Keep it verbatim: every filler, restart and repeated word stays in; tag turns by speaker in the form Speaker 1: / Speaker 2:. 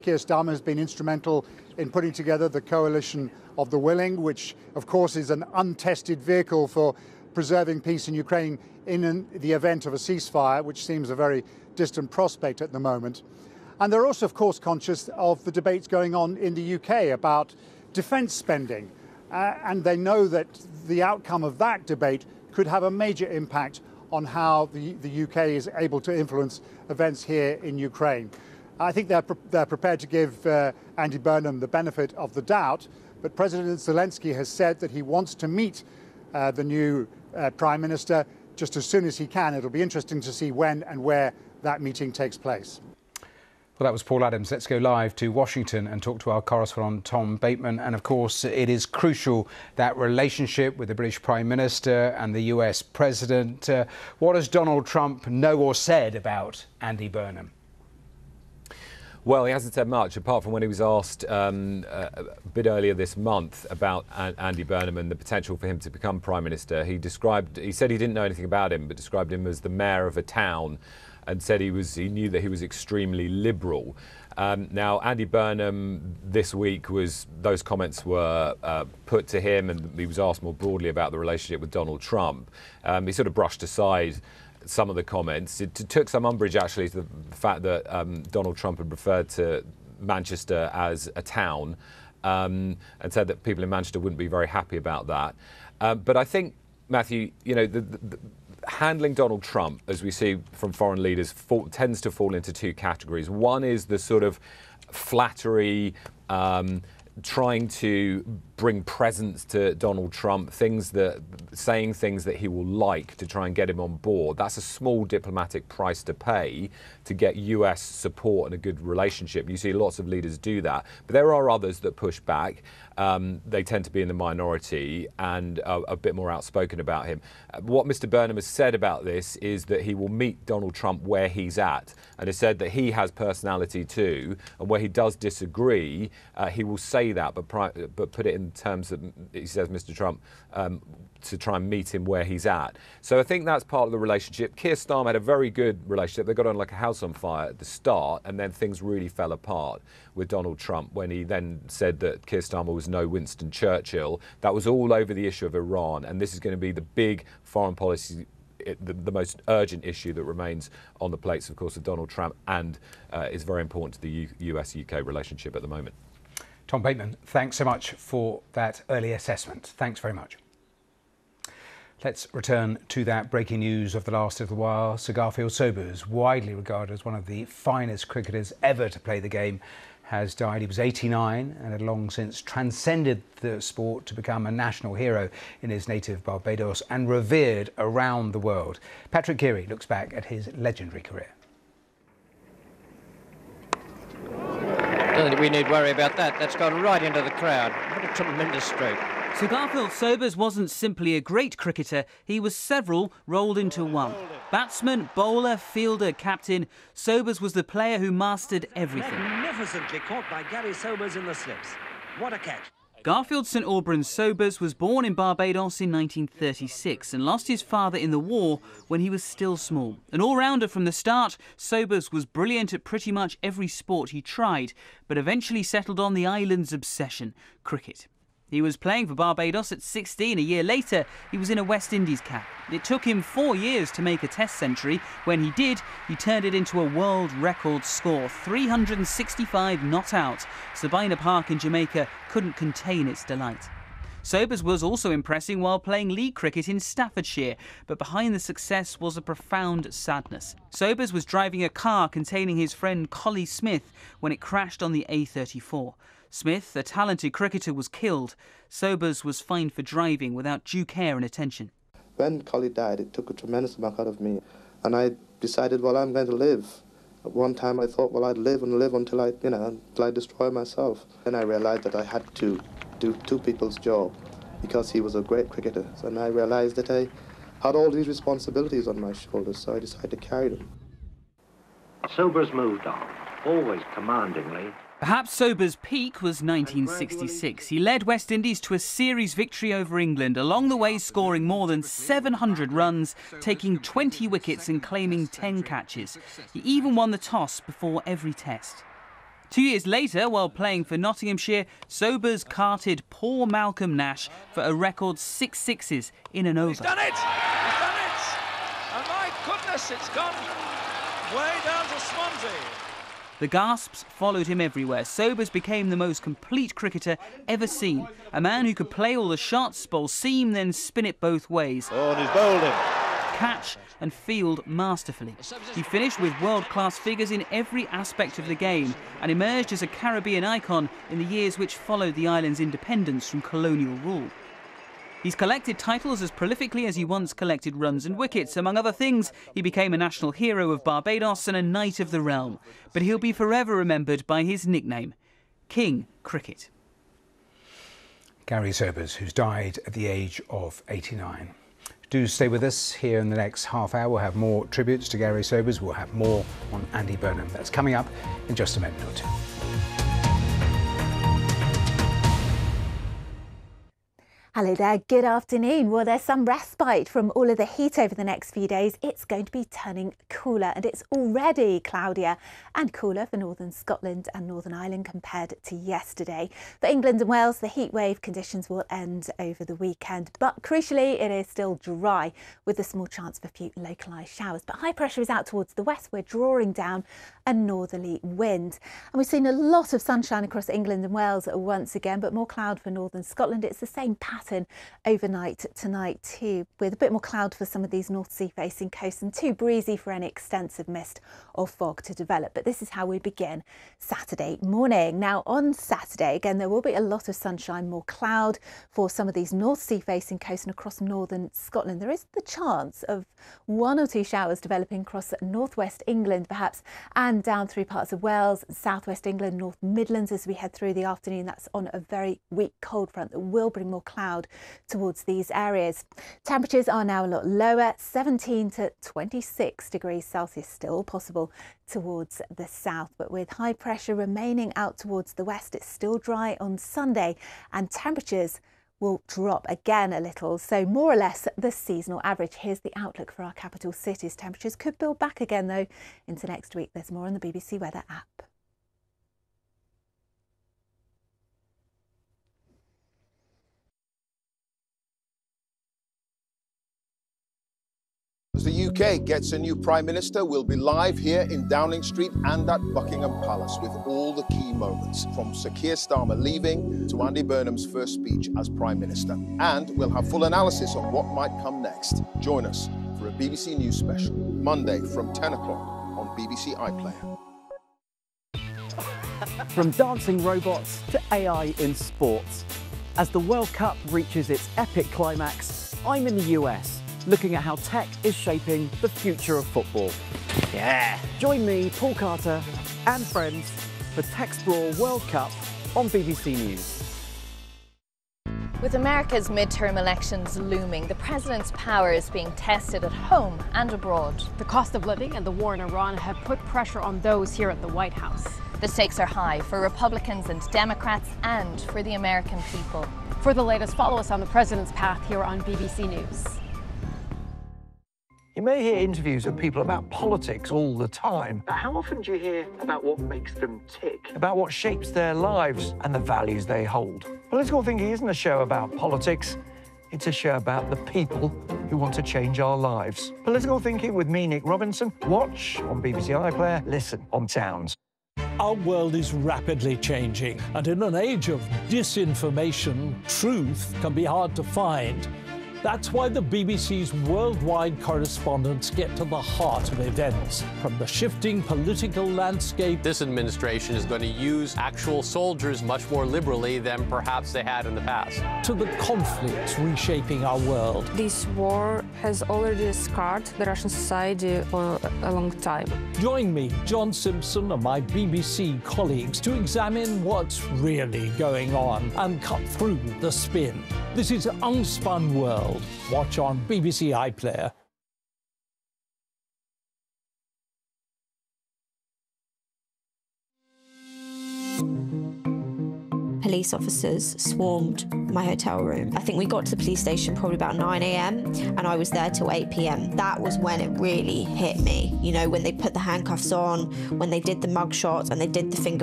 Speaker 1: Keir Starmer has been instrumental in putting together the coalition of the willing, which of course is an untested vehicle for preserving peace in Ukraine in an, the event of a ceasefire, which seems a very distant prospect at the moment. And they're also, of course, conscious of the debates going on in the U K about defence spending. Uh, and they know that the outcome of that debate could have a major impact on how the, the U K is able to influence events here in Ukraine. I think they're, pre they're prepared to give uh, Andy Burnham the benefit of the doubt, but President Zelensky has said that he wants to meet uh, the new uh, Prime Minister just as soon as he can. It'll be interesting to see when and where that meeting takes place.
Speaker 2: Well, that was Paul Adams. Let's go live to Washington and talk to our correspondent Tom Bateman. And of course, it is crucial, that relationship with the British Prime Minister and the U S President. Uh, what does Donald Trump know or said about Andy Burnham?
Speaker 3: Well, he hasn't said much, apart from when he was asked um, a bit earlier this month about Andy Burnham and the potential for him to become Prime Minister. He described, he said he didn't know anything about him, but described him as the mayor of a town, and said he was he knew that he was extremely liberal. Um, now, Andy Burnham this week was those comments were uh, put to him, and he was asked more broadly about the relationship with Donald Trump. Um, he sort of brushed aside some of the comments. It took some umbrage actually to the fact that um, Donald Trump had referred to Manchester as a town, um, and said that people in Manchester wouldn't be very happy about that. Uh, but I think, Matthew, you know, the, the, the handling Donald Trump, as we see from foreign leaders, fall, tends to fall into two categories. One is the sort of flattery, um, trying to bring presents to Donald Trump, things that, saying things that he will like to try and get him on board. That's a small diplomatic price to pay to get U S support and a good relationship. You see lots of leaders do that, but there are others that push back. Um, they tend to be in the minority and are a bit more outspoken about him. What Mister Burnham has said about this is that he will meet Donald Trump where he's at, and has said that he has personality too, and where he does disagree, uh, he will say that, but, but put it in terms that he says, Mister Trump, um, to try and meet him where he's at. So I think that's part of the relationship. Keir Starmer had a very good relationship. They got on like a house on fire at the start, and then things really fell apart with Donald Trump when he then said that Keir Starmer was no Winston Churchill. That was all over the issue of Iran, and this is going to be the big foreign policy, the, the most urgent issue that remains on the plates, of course, of Donald Trump, and uh, is very important to the U S U K relationship at the moment.
Speaker 2: Tom Bateman, thanks so much for that early assessment. Thanks very much. Let's return to that breaking news of the last little while. Sir Garfield Sobers, widely regarded as one of the finest cricketers ever to play the game, has died. He was eighty-nine and had long since transcended the sport to become a national hero in his native Barbados and revered around the world. Patrick Keary looks back at his legendary career.
Speaker 4: Don't think we need worry about that. That's gone right into the crowd. What a tremendous stroke.
Speaker 5: Sir Garfield Sobers wasn't simply a great cricketer, he was several rolled into one. Batsman, bowler, fielder, captain, Sobers was the player who mastered everything.
Speaker 6: Magnificently caught by Gary Sobers in the slips. What a catch.
Speaker 5: Garfield St Albans Sobers was born in Barbados in nineteen thirty-six and lost his father in the war when he was still small. An all-rounder from the start, Sobers was brilliant at pretty much every sport he tried, but eventually settled on the island's obsession, cricket. He was playing for Barbados at sixteen. A year later, he was in a West Indies cap. It took him four years to make a Test century. When he did, he turned it into a world record score, three hundred sixty-five not out. Sabina Park in Jamaica couldn't contain its delight. Sobers was also impressing while playing league cricket in Staffordshire, but behind the success was a profound sadness. Sobers was driving a car containing his friend Collie Smith when it crashed on the A thirty-four. Smith, a talented cricketer, was killed. Sobers was fined for driving without due care and attention.
Speaker 7: When Collie died, it took a tremendous amount out of me, and I decided, well, I'm going to live. At one time I thought, well, I'd live and live until I, you know, until I destroy myself. Then I realised that I had to do two people's job because he was a great cricketer, and I realised that I had all these responsibilities on my shoulders, so I decided to carry them.
Speaker 6: Sobers moved on, always commandingly.
Speaker 5: Perhaps Sobers' peak was nineteen sixty-six. He led West Indies to a series victory over England, along the way scoring more than seven hundred runs, taking twenty wickets and claiming ten catches. He even won the toss before every test. Two years later, while playing for Nottinghamshire, Sobers carted poor Malcolm Nash for a record six sixes in an over.
Speaker 8: He's done it! He's done it! And my goodness, it's gone way down to Swansea.
Speaker 5: The gasps followed him everywhere. Sobers became the most complete cricketer ever seen. A man who could play all the shots, bowl seam, then spin it both ways.
Speaker 8: Oh, and he's bowled him.
Speaker 5: Catch and field masterfully. He finished with world-class figures in every aspect of the game and emerged as a Caribbean icon in the years which followed the island's independence from colonial rule. He's collected titles as prolifically as he once collected runs and wickets. Among other things, he became a national hero of Barbados and a Knight of the Realm. But he'll be forever remembered by his nickname, King Cricket.
Speaker 2: Gary Sobers, who's died at the age of eighty-nine. Do stay with us. Here in the next half hour, we'll have more tributes to Gary Sobers. We'll have more on Andy Burnham. That's coming up in just a minute or two.
Speaker 9: Hello there, good afternoon. Well, there's some respite from all of the heat over the next few days. It's going to be turning cooler, and it's already cloudier and cooler for northern Scotland and Northern Ireland compared to yesterday. For England and Wales, the heat wave conditions will end over the weekend, but crucially, it is still dry with a small chance of a few localised showers. But high pressure is out towards the west. We're drawing down a northerly wind, and we've seen a lot of sunshine across England and Wales once again, but more cloud for northern Scotland. It's the same pattern overnight tonight too, with a bit more cloud for some of these North Sea facing coasts and too breezy for any extensive mist or fog to develop. But this is how we begin Saturday morning. Now on Saturday, again, there will be a lot of sunshine, more cloud for some of these North Sea facing coasts and across northern Scotland. There is the chance of one or two showers developing across northwest England perhaps, and down through parts of Wales, southwest England, North Midlands as we head through the afternoon. That's on a very weak cold front that will bring more cloud towards these areas. Temperatures are now a lot lower, seventeen to twenty-six degrees Celsius still possible towards the south, but with high pressure remaining out towards the west, it's still dry on Sunday and temperatures will drop again a little, so more or less the seasonal average. Here's the outlook for our capital cities. Temperatures could build back again though into next week. There's more on the B B C Weather app.
Speaker 10: As the U K gets a new Prime Minister, we'll be live here in Downing Street and at Buckingham Palace with all the key moments, from Sir Keir Starmer leaving to Andy Burnham's first speech as Prime Minister. And we'll have full analysis on what might come next. Join us for a B B C News special, Monday from ten o'clock on B B C iPlayer.
Speaker 11: From dancing robots to A I in sports. As the World Cup reaches its epic climax, I'm in the U S, looking at how tech is shaping the future of football. Yeah! Join me, Paul Carter, and friends for Techsplore World Cup on B B C News.
Speaker 12: With America's midterm elections looming, the president's power is being tested at home and abroad.
Speaker 13: The cost of living and the war in Iran have put pressure on those here at the White House.
Speaker 12: The stakes are high for Republicans and Democrats and for the American people.
Speaker 13: For the latest, follow us on the president's path here on B B C News.
Speaker 14: You may hear interviews of people about politics all the time, but how often do you hear about what makes them tick, about what shapes their lives and the values they hold? Political Thinking isn't a show about politics, it's a show about the people who want to change our lives. Political Thinking with me, Nick Robinson. Watch on B B C iPlayer, listen on Towns.
Speaker 15: Our world is rapidly changing, and in an age of disinformation, truth can be hard to find. That's why the B B C's worldwide correspondents get to the heart of events. From the shifting political landscape,
Speaker 16: this administration is going to use actual soldiers much more liberally than perhaps they had in the past,
Speaker 15: to the conflicts reshaping our world.
Speaker 17: This war has already scarred the Russian society for a long time.
Speaker 15: Join me, John Simpson, and my B B C colleagues to examine what's really going on and cut through the spin. This is Unspun World. Watch on B B C iPlayer.
Speaker 18: Police officers swarmed my hotel room. I think we got to the police station probably about nine a m and I was there till eight p m That was when it really hit me. You know, when they put the handcuffs on, when they did the mug shots and they did the finger